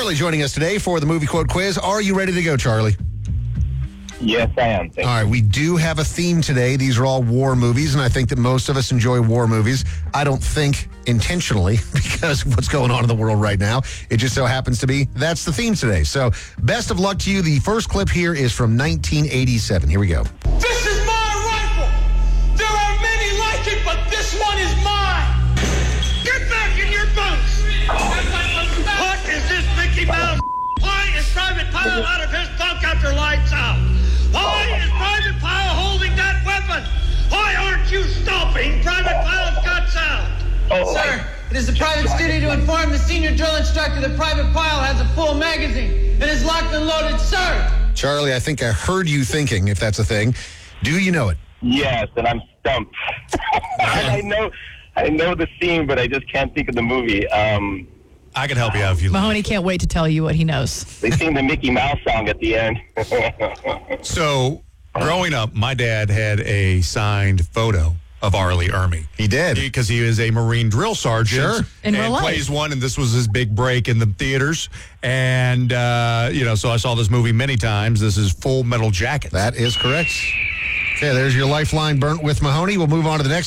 Charlie joining us today for the movie quote quiz. Are you ready to go, Charlie? Yes, I am. Thank All right, we do have a theme today. These are all war movies, and I think that most of us enjoy war movies. I don't think intentionally, because of what's going on in the world right now. It just so happens to be that's the theme today. So best of luck to you. The first clip here is from 1987. Here we go. This is my rifle. There are many like it, but this one is mine. Get back in your boots. What is this Mickey Mouse? Why is Private Pyle out of his bunk after lights out? Why is Private Pyle holding that weapon? Why aren't you stomping Private Pyle's guts out? Sir, it is the private's duty to inform the senior drill instructor that Private Pyle has a full magazine and is locked and loaded, sir. Charlie, I think I heard you thinking, if that's a thing. Do you know it? Yes, and I'm stumped. I know the scene, but I just can't think of the movie. I can help you out if you like. Mahoney can't wait to tell you what he knows. They sing the Mickey Mouse song at the end. So, growing up, my dad had a signed photo of R. Lee Ermey. He did. Because he is a Marine drill sergeant. Sure. In real and life. plays one, and this was his big break in the theaters. And, so I saw this movie many times. This is Full Metal Jacket. That is correct. Okay, there's your lifeline burnt with Mahoney. We'll move on to the next.